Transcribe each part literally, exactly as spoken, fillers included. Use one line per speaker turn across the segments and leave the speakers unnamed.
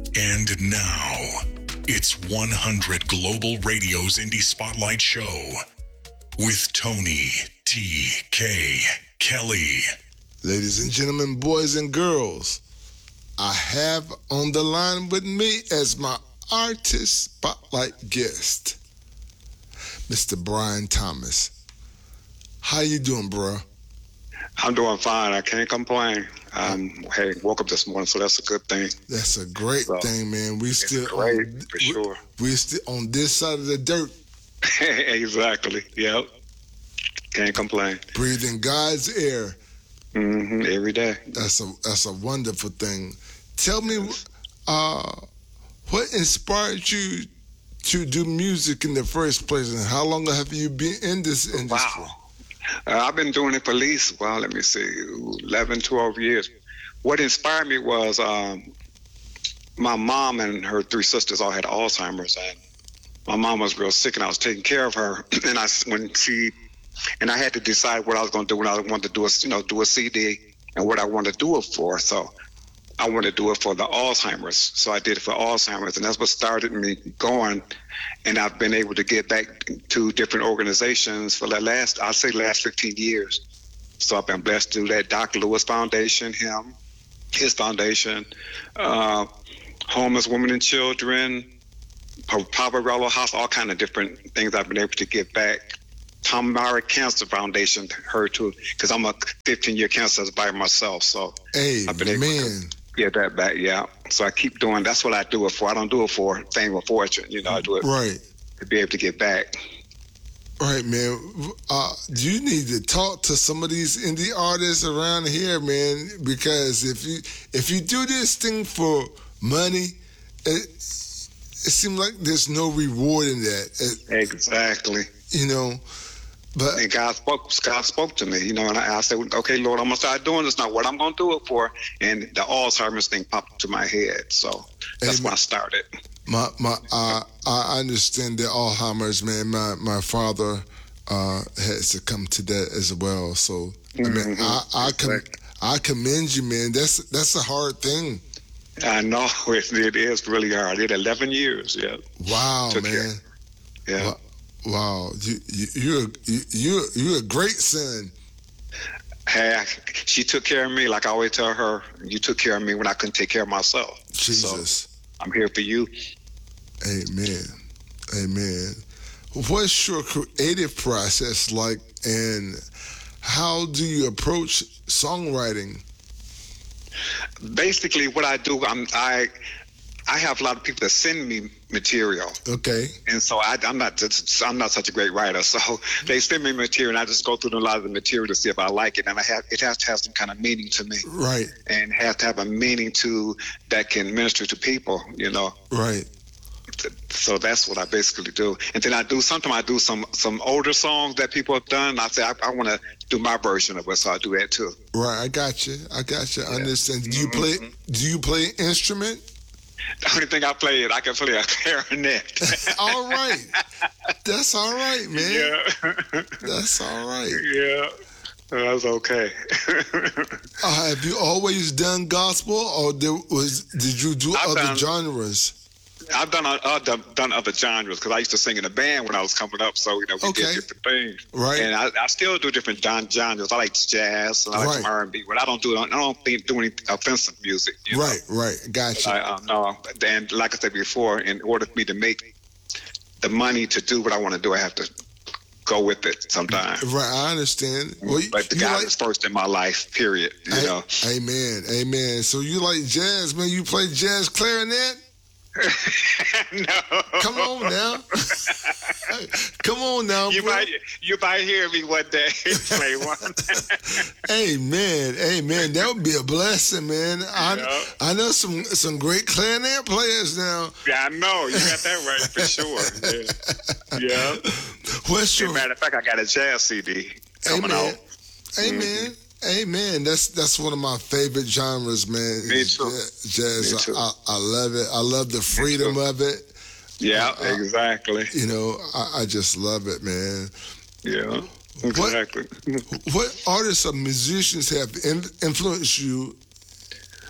And now, it's one hundred Global Radio's Indie Spotlight Show with Tony T K Kelly.
Ladies and gentlemen, boys and girls, I have on the line with me as my artist spotlight guest, Mister Brian Thomas. How you doing, bro?
I'm doing fine. I can't complain. Um, hey, woke up this morning, so that's a good thing.
That's a great so, thing, man. We still
great,
on,
for sure.
We, we're still on this side of the dirt.
Exactly. Yep. Can't complain.
Breathing God's air.
Mm-hmm. Every day.
That's a that's a wonderful thing. Tell me, uh, what inspired you to do music in the first place, and how long have you been in this industry?
Wow. Uh, I've been doing it for at least, well, let me see, eleven, twelve years. What inspired me was um, my mom and her three sisters all had Alzheimer's, and my mom was real sick, and I was taking care of her. And I, when she, and I had to decide what I was going to do when I wanted to do a, you know, do a C D and what I wanted to do it for. So I wanted to do it for the Alzheimer's. So I did it for Alzheimer's, and that's what started me going. And I've been able to get back to different organizations for the last, I'll say last fifteen years. So I've been blessed to do that. Doctor Lewis Foundation, him, his foundation, uh, homeless women and children, Poverello House, all kind of different things I've been able to get back. Tom Maury Cancer Foundation, her too, because I'm a fifteen-year cancer survivor myself. So
hey,
I've been able
man.
to get that back, yeah. So I keep doing, that's what I do it for. I don't do it for fame or fortune, you know, I do it
right.
to be able to get back.
Right, man. Uh, you need to talk to some of these indie artists around here, man, because if you if you do this thing for money, it, it seems like there's no reward in that. It,
exactly.
You know, but
and God spoke. God spoke to me, you know, and I, I said, "Okay, Lord, I'm gonna start doing this now. What I'm gonna do it for?" And the Alzheimer's thing popped to my head, so that's when I started.
My my, uh, I understand the Alzheimer's, man. My my father uh, had succumbed to that as well. So I mean, mm-hmm. I I, com- I commend you, man. That's that's a hard thing.
I know it, it is really hard. It eleven years, yeah.
Wow,
Took
man.
Care. Yeah.
Wow. Wow, you you you're you you you're a great son.
Hey, I, she took care of me. Like I always tell her, you took care of me when I couldn't take care of myself.
Jesus,
so I'm here for you.
Amen, amen. What's your creative process like, and how do you approach songwriting?
Basically, what I do, I'm I. I have a lot of people that send me material.
Okay.
And so I, I'm not just, I'm not such a great writer. So they send me material, and I just go through a lot of the material to see if I like it. And I have it has to have some kind of meaning to me.
Right.
And have to have a meaning to that can minister to people. You know.
Right.
So that's what I basically do. And then I do sometimes I do some some older songs that people have done. And I say I, I want to do my version of it, so I do that too.
Right. I got you. I got you. I
yeah.
understand. Do you
mm-hmm.
play? Do you play an instrument?
The only thing I play is I can play a clarinet.
All right. That's all right, man.
Yeah.
That's all right.
Yeah. That's okay.
uh, have you always done gospel, or there was did you do
I've
other
done,
genres?
I've done other done other genres because I used to sing in a band when I was coming up. So you know we
okay.
did different things,
right?
And I, I still do different genres. I like jazz and I like
right.
some R and B, but I don't do I don't think do any offensive music. You
right,
know?
right, gotcha.
I, um, no, and like I said before, in order for me to make the money to do what I want to do, I have to go with it sometimes.
Right, I understand.
Well, but the God like, is first in my life. Period. You
I,
know.
Amen, amen. So you like jazz, man? You play jazz clarinet?
No.
Come on now. Come on now,
you
bro.
might you might hear me one day play one.
Amen. Amen. That would be a blessing, man. I
yeah.
I know some some great clarinet players now.
Yeah, I know. You got that right for sure. Yeah. yeah.
What's your
As a matter of fact, I got a jazz C D coming
Amen.
out.
Amen.
Mm-hmm.
Amen. That's that's one of my favorite genres, man.
Me too.
Jazz.
Me too.
I, I love it. I love the freedom of it.
Yeah,
uh,
exactly.
You know, I, I just love it, man.
Yeah, exactly.
What, what artists or musicians have in, influenced you?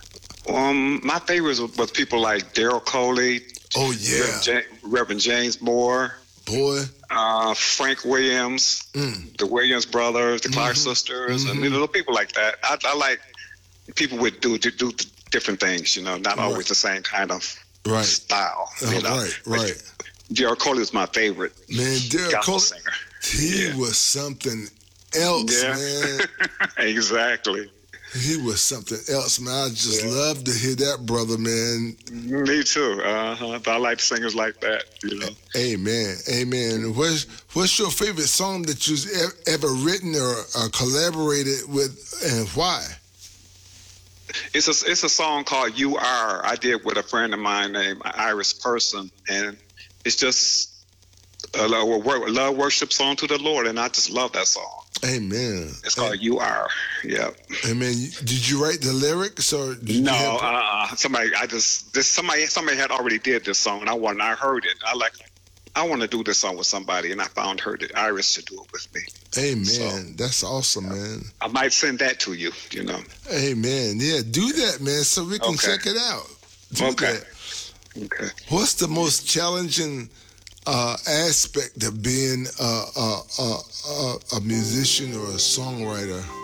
Um, my favorites was, was people like Daryl Coley.
Oh yeah,
Reverend, Ja- Reverend James Moore.
Boy.
Uh, Frank Williams, mm. the Williams brothers, the Clark mm-hmm. sisters, mm-hmm. and you know, people like that. I, I like people would do, do do different things, you know, not right. always the same kind of
right.
style.
Uh,
you know?
Right, right.
Daryl Coley is my favorite.
Man, Daryl Coley,
singer.
he
yeah.
was something else, yeah. man.
Exactly.
He was something else, man. I just yeah. love to hear that brother, man.
Me too. Uh-huh. I like singers like that, you know.
Amen. Amen. What's, what's your favorite song that you've ever written or, or collaborated with, and why?
It's a, it's a song called You Are. I did with a friend of mine named Iris Person, and it's just a love worship song to the Lord, and I just love that song.
Amen.
It's called
Amen.
You Are. Yeah.
Amen. Did you write the lyrics or? Did
no,
you have...
uh, somebody. I just this somebody somebody had already did this song, and I wanted. I heard it. I like. I want to do this song with somebody, and I found her that Iris to do it with me.
Amen.
So,
that's awesome, man.
I might send that to you. You know.
Amen. Yeah, do that, man, so we can
okay.
check it out. Do
okay.
That.
Okay.
What's the most challenging uh, aspect of being uh, uh, uh, uh, a musician or a songwriter?